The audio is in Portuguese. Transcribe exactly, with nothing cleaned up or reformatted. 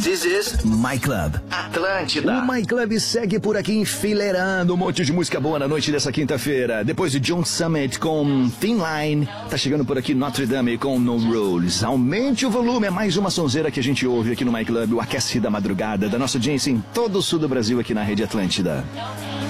This is My Club. Atlântida. O My Club segue por aqui enfileirando um monte de música boa na noite dessa quinta-feira. Depois de John Summit com Thin Line, tá chegando por aqui Notre Dame com No Rules. Aumente o volume, é mais uma sonzeira que a gente ouve aqui no My Club, o aquece da madrugada da nossa audiência em todo o sul do Brasil aqui na Rede Atlântida.